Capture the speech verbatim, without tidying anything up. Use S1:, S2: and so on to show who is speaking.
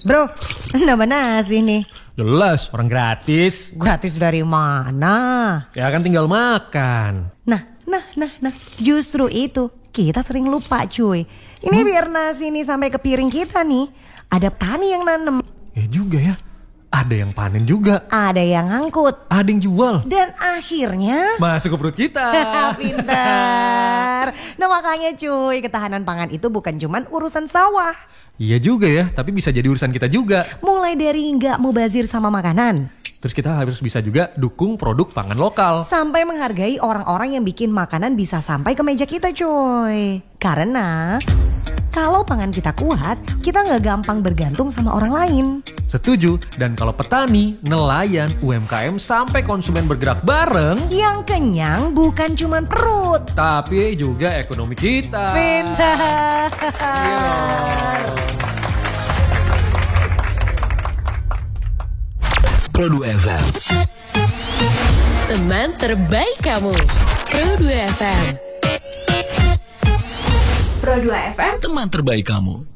S1: Bro, nambah nasi nih.
S2: Jelas, orang gratis.
S1: Gratis dari mana?
S2: Ya kan tinggal makan.
S1: Nah, nah, nah, nah. Justru itu kita sering lupa cuy. Ini hmm? biar nasi ini sampai ke piring kita nih, ada petani yang nanam.
S2: Ya juga ya. Ada yang panen juga.
S1: Ada yang ngangkut.
S2: Ada yang jual.
S1: Dan akhirnya
S2: masuk ke perut kita.
S1: Pintar. Nah makanya cuy, ketahanan pangan itu bukan cuman urusan sawah.
S2: Iya juga ya, tapi bisa jadi urusan kita juga.
S1: Mulai dari nggak mubazir sama makanan.
S2: Terus kita harus bisa juga dukung produk pangan lokal.
S1: Sampai menghargai orang-orang yang bikin makanan bisa sampai ke meja kita cuy. Karena kalau pangan kita kuat, kita nggak gampang bergantung sama orang lain.
S2: Setuju, dan kalau petani, nelayan, U M K M sampai konsumen bergerak bareng,
S1: yang kenyang bukan cuma perut,
S2: tapi juga ekonomi kita.
S1: Pintar.
S3: Pro dua F M,
S4: teman terbaik kamu. Pro dua F M.
S1: Pro dua F M,
S3: teman terbaik kamu.